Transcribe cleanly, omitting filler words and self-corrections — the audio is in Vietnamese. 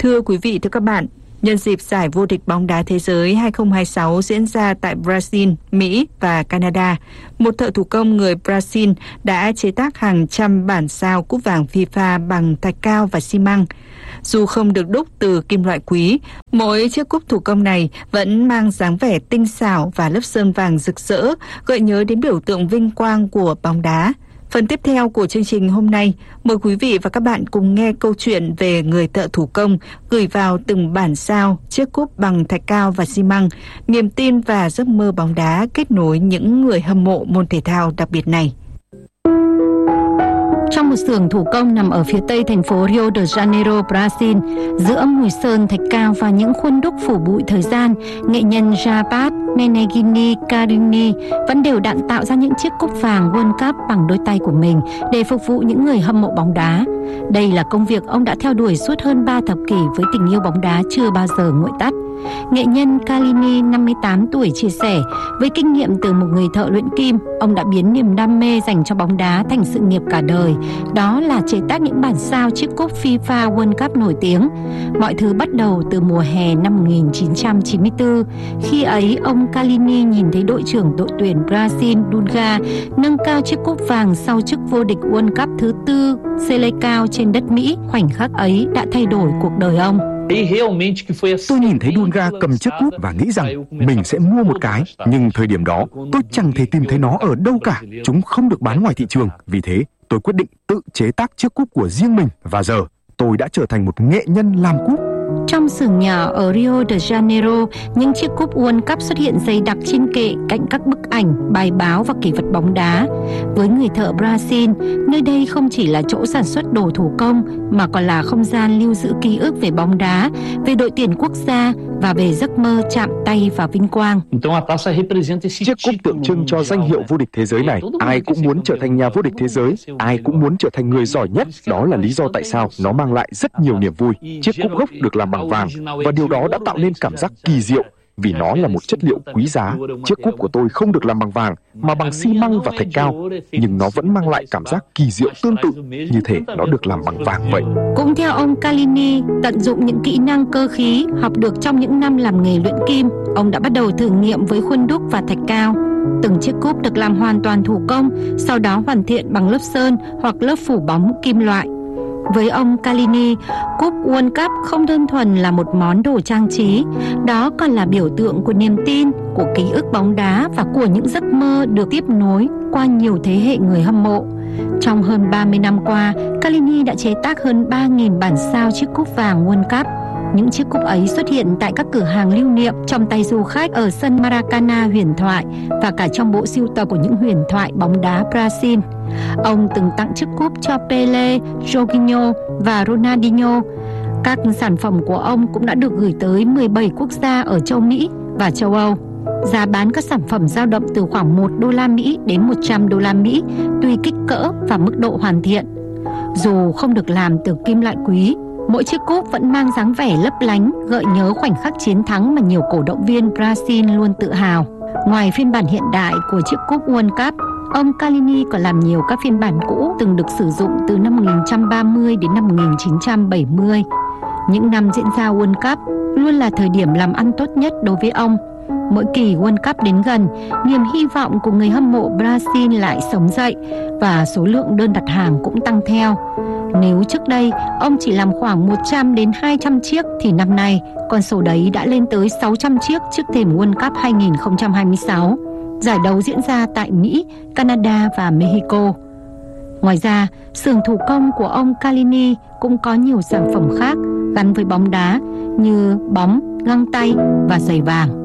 Thưa quý vị, thưa các bạn, nhân dịp giải vô địch bóng đá thế giới 2026 diễn ra tại Brazil, Mỹ và Canada, một thợ thủ công người Brazil đã chế tác hàng trăm bản sao cúp vàng FIFA bằng thạch cao và xi măng. Dù không được đúc từ kim loại quý, mỗi chiếc cúp thủ công này vẫn mang dáng vẻ tinh xảo và lớp sơn vàng rực rỡ, gợi nhớ đến biểu tượng vinh quang của bóng đá. Phần tiếp theo của chương trình hôm nay, mời quý vị và các bạn cùng nghe câu chuyện về người thợ thủ công gửi vào từng bản sao chiếc cúp bằng thạch cao và xi măng, niềm tin và giấc mơ bóng đá kết nối những người hâm mộ môn thể thao đặc biệt này. Trong một xưởng thủ công nằm ở phía tây thành phố Rio de Janeiro, Brazil, giữa mùi sơn thạch cao và những khuôn đúc phủ bụi thời gian, nghệ nhân Japat Meneghini Carini vẫn đều đặn tạo ra những chiếc cúp vàng World Cup bằng đôi tay của mình để phục vụ những người hâm mộ bóng đá. Đây là công việc ông đã theo đuổi suốt hơn 3 thập kỷ với tình yêu bóng đá chưa bao giờ nguội tắt. Nghệ nhân Carini, 58 tuổi, chia sẻ, với kinh nghiệm từ một người thợ luyện kim, ông đã biến niềm đam mê dành cho bóng đá thành sự nghiệp cả đời. Đó là chế tác những bản sao chiếc cúp FIFA World Cup nổi tiếng. Mọi thứ bắt đầu từ mùa hè năm 1994. Khi ấy, ông Carini nhìn thấy đội trưởng đội tuyển Brazil Dunga nâng cao chiếc cúp vàng sau chức vô địch World Cup thứ 4 Seleção trên đất Mỹ. Khoảnh khắc ấy đã thay đổi cuộc đời ông. Tôi nhìn thấy Dunga cầm chiếc cúp và nghĩ rằng mình sẽ mua một cái, nhưng thời điểm đó tôi chẳng thể tìm thấy nó ở đâu cả. Chúng không được bán ngoài thị trường. Vì thế tôi quyết định tự chế tác chiếc cúp của riêng mình, và giờ tôi đã trở thành một nghệ nhân làm cúp. Trong xưởng nhỏ ở Rio de Janeiro, những chiếc cúp World Cup xuất hiện dày đặc trên kệ cạnh các bức ảnh, bài báo và kỷ vật bóng đá. Với người thợ Brazil, nơi đây không chỉ là chỗ sản xuất đồ thủ công mà còn là không gian lưu giữ ký ức về bóng đá, về đội tuyển quốc gia và về giấc mơ chạm tay vào vinh quang. Chiếc cúp tượng trưng cho danh hiệu vô địch thế giới này. Ai cũng muốn trở thành nhà vô địch thế giới, ai cũng muốn trở thành người giỏi nhất. Đó là lý do tại sao nó mang lại rất nhiều niềm vui. Chiếc cúp gốc được làm bằng vàng, và điều đó đã tạo nên cảm giác kỳ diệu vì nó là một chất liệu quý giá. Chiếc cúp của tôi không được làm bằng vàng mà bằng xi măng và thạch cao, nhưng nó vẫn mang lại cảm giác kỳ diệu tương tự như thể nó được làm bằng vàng vậy. Cũng theo ông Carini, tận dụng những kỹ năng cơ khí học được trong những năm làm nghề luyện kim, ông đã bắt đầu thử nghiệm với khuôn đúc và thạch cao. Từng chiếc cúp được làm hoàn toàn thủ công, sau đó hoàn thiện bằng lớp sơn hoặc lớp phủ bóng kim loại. Với ông Carini, cúp World Cup không đơn thuần là một món đồ trang trí, đó còn là biểu tượng của niềm tin, của ký ức bóng đá và của những giấc mơ được tiếp nối qua nhiều thế hệ người hâm mộ. Trong hơn 30 năm qua, Carini đã chế tác hơn 3.000 bản sao chiếc cúp vàng World Cup. Những chiếc cúp ấy xuất hiện tại các cửa hàng lưu niệm, trong tay du khách ở sân Maracana huyền thoại và cả trong bộ sưu tập của những huyền thoại bóng đá Brazil. Ông từng tặng chiếc cúp cho Pele, Jorginho và Ronaldinho. Các sản phẩm của ông cũng đã được gửi tới 17 quốc gia ở châu Mỹ và châu Âu. Giá bán các sản phẩm dao động từ khoảng $1 đến $100 tùy kích cỡ và mức độ hoàn thiện. Dù không được làm từ kim loại quý, mỗi chiếc cúp vẫn mang dáng vẻ lấp lánh, gợi nhớ khoảnh khắc chiến thắng mà nhiều cổ động viên Brazil luôn tự hào. Ngoài phiên bản hiện đại của chiếc cúp World Cup, ông Carini còn làm nhiều các phiên bản cũ từng được sử dụng từ năm 1930 đến năm 1970. Những năm diễn ra World Cup luôn là thời điểm làm ăn tốt nhất đối với ông. Mỗi kỳ World Cup đến gần, niềm hy vọng của người hâm mộ Brazil lại sống dậy và số lượng đơn đặt hàng cũng tăng theo. Nếu trước đây ông chỉ làm khoảng 100 đến 200 chiếc thì năm nay con số đấy đã lên tới 600 chiếc trước thềm World Cup 2026. Giải đấu diễn ra tại Mỹ, Canada và Mexico. Ngoài ra, xưởng thủ công của ông Carini cũng có nhiều sản phẩm khác gắn với bóng đá như bóng, găng tay và giày vàng.